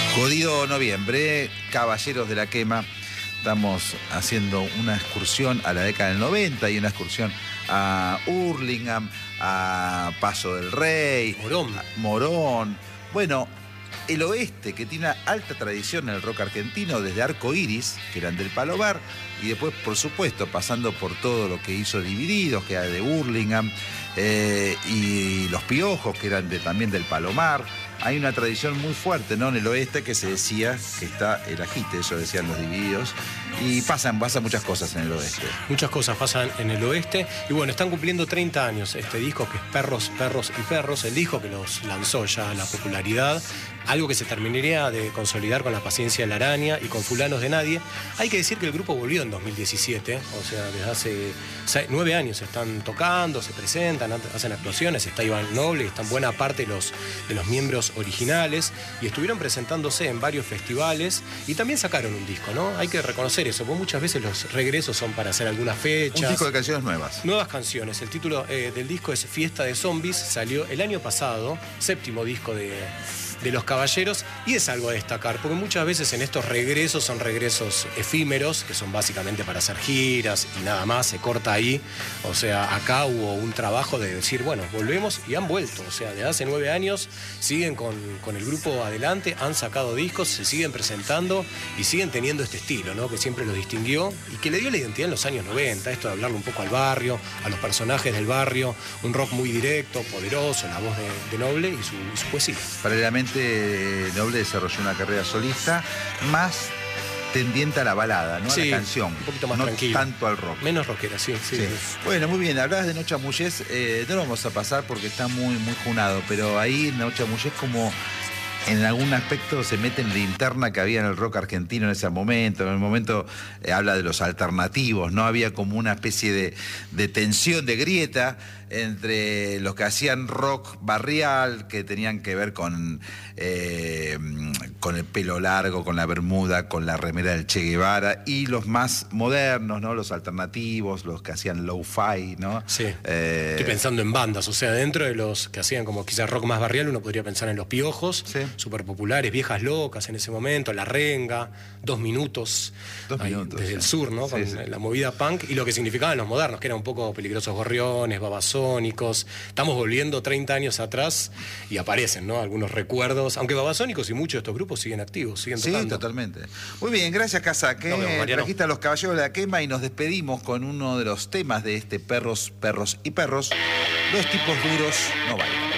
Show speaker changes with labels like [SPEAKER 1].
[SPEAKER 1] Jodido noviembre, Caballeros de la Quema. Estamos haciendo una excursión a la década del 90 y una excursión a Hurlingham, a Paso del Rey, Morón. Bueno, el oeste, que tiene una alta tradición en el rock argentino, desde Arco Iris, que eran del Palomar, y después, por supuesto, pasando por todo lo que hizo Divididos, que era de Hurlingham, y Los Piojos, que eran también del Palomar. Hay una tradición muy fuerte, ¿no?, en el oeste, que se decía que está el ajite, eso decían los Divididos, y pasan muchas cosas en el oeste.
[SPEAKER 2] Muchas cosas pasan en el oeste, y bueno, están cumpliendo 30 años este disco, que es Perros, Perros y Perros, el disco que los lanzó ya a la popularidad, algo que se terminaría de consolidar con La Paciencia de la Araña y con Fulanos de Nadie. Hay que decir que el grupo volvió en 2017, o sea, desde hace 9 años están tocando, se presentan, hacen actuaciones, está Iván Noble, están buena parte de los miembros originales, y estuvieron presentándose en varios festivales y también sacaron un disco, ¿no? Hay que reconocer eso, porque muchas veces los regresos son para hacer algunas fechas.
[SPEAKER 1] Un disco de canciones nuevas.
[SPEAKER 2] Nuevas canciones. El título del disco es Fiesta de Zombies, salió el año pasado, 7º disco de Los Caballeros, y es algo a destacar, porque muchas veces en estos regresos son regresos efímeros, que son básicamente para hacer giras y nada más, se corta ahí. O sea, acá hubo un trabajo de decir, bueno, volvemos, y han vuelto. O sea, de hace 9 años siguen con el grupo adelante, han sacado discos, se siguen presentando y siguen teniendo este estilo, ¿no?, que siempre los distinguió y que le dio la identidad en los años 90, esto de hablarle un poco al barrio, a los personajes del barrio, un rock muy directo, poderoso, la voz de Noble y su poesía.
[SPEAKER 1] Paralelamente, Noble desarrolló una carrera solista más tendiente a la balada, ¿no? Sí, a la canción.
[SPEAKER 2] Un poquito más
[SPEAKER 1] no
[SPEAKER 2] tranquila.
[SPEAKER 1] Tanto al rock.
[SPEAKER 2] Menos rockera, sí.
[SPEAKER 1] Bueno, muy bien, hablabas de Noche Amullés, no lo vamos a pasar porque está muy junado, pero ahí Noche Amullés como en algún aspecto se mete en la interna que había en el rock argentino en ese momento. En el momento habla de los alternativos, ¿no? Había como una especie de tensión, de grieta entre los que hacían rock barrial, que tenían que ver con el pelo largo, con la bermuda, con la remera del Che Guevara, y los más modernos, ¿no?, los alternativos, los que hacían lo-fi, ¿no?
[SPEAKER 2] Sí. Estoy pensando en bandas, o sea, dentro de los que hacían como quizás rock más barrial, uno podría pensar en Los Piojos, sí, súper populares, Viejas Locas en ese momento, La Renga, 2 minutos, desde el sur, ¿no?, con la movida punk, y lo que significaban los modernos, que eran un poco Peligrosos Gorriones, Babasónicos. Estamos volviendo 30 años atrás y aparecen, ¿no?, algunos recuerdos, aunque Babasónicos y muchos de estos grupos siguen activos, siguen tocando.
[SPEAKER 1] Sí, totalmente. Muy bien, gracias, Casa, que trajiste a Los Caballeros de la Quema, y nos despedimos con uno de los temas de este Perros, Perros y Perros. Los tipos duros no bailan.